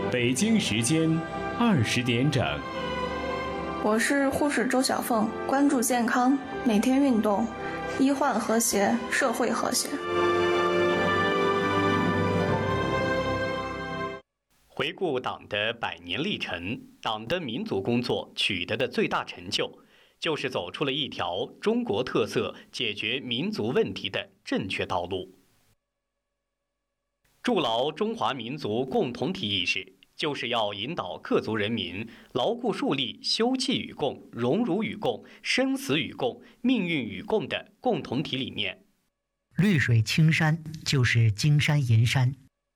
北京时间20点整。 我是护士周小凤，关注健康，每天运动，医患和谐，社会和谐。 回顾党的100年历程，党的民族工作取得的最大成就，就是走出了一条中国特色解决民族问题的正确道路。筑牢中华民族共同体意识，就是要引导各族人民牢固树立休戚与共、荣辱与共、生死与共、命运与共的共同体理念。 绿水青山就是金山银山。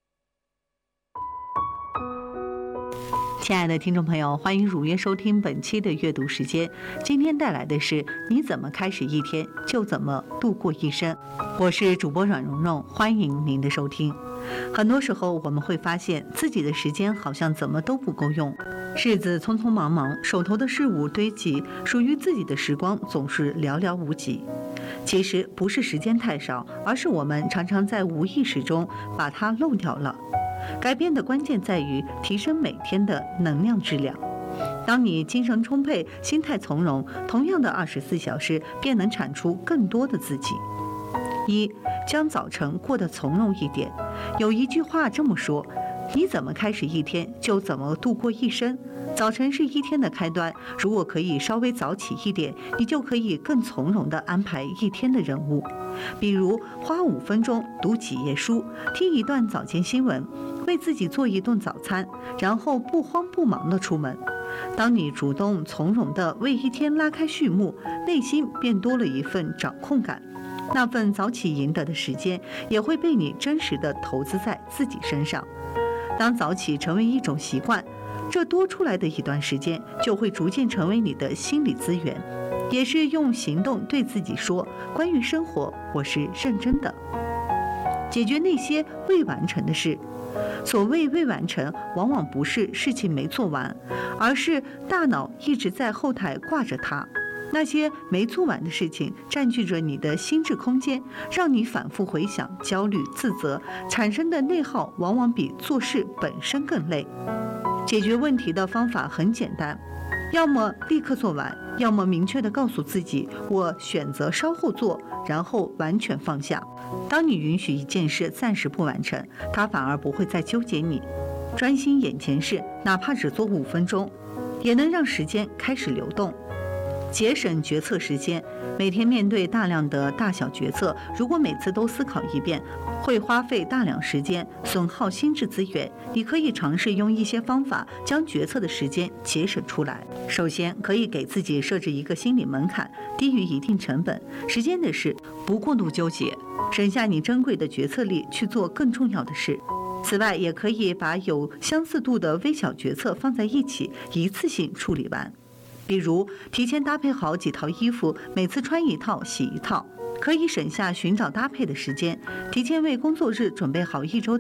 亲爱的听众朋友，欢迎如约收听本期的阅读时间。今天带来的是你怎么开始一天，就怎么度过一生。我是主播阮蓉蓉，欢迎您的收听。很多时候我们会发现自己的时间好像怎么都不够用，日子匆匆忙忙，手头的事物堆积，属于自己的时光总是寥寥无几。其实不是时间太少，而是我们常常在无意识中把它漏掉了。改变的关键在于提升每天的能量质量。当你精神充沛，心态从容，同样的24小时便能产出更多的自己。1. 将早晨过得从容一点。有一句话这么说：你怎么开始一天，就怎么度过一生。早晨是一天的开端，如果可以稍微早起一点，你就可以更从容地安排一天的任务。比如花5分钟读几页书，听一段早间新闻，为自己做一顿早餐，然后不慌不忙地出门。当你主动从容地为一天拉开序幕，内心便多了一份掌控感。那份早起赢得的时间也会被你真实地投资在自己身上。当早起成为一种习惯，这多出来的一段时间就会逐渐成为你的心理资源，也是用行动对自己说：关于生活，我是认真的。解决那些未完成的事。所谓未完成，往往不是事情没做完，而是大脑一直在后台挂着它。那些没做完的事情占据着你的心智空间，让你反复回想，焦虑、自责，产生的内耗往往比做事本身更累。解决问题的方法很简单，要么立刻做完，要么明确地告诉自己，我选择稍后做，然后完全放下。当你允许一件事暂时不完成，它反而不会再纠结你。专心眼前事，哪怕只做5分钟，也能让时间开始流动。节省决策时间，每天面对大量的大小决策，如果每次都思考一遍，会花费大量时间，损耗心智资源。你可以尝试用一些方法将决策的时间节省出来。首先，可以给自己设置一个心理门槛，低于一定成本，时间的事不过度纠结，省下你珍贵的决策力去做更重要的事。此外，也可以把有相似度的微小决策放在一起，一次性处理完。比如提前搭配好几套衣服，每次穿一套洗一套，可以省下寻找搭配的时间。提前为工作日准备好1周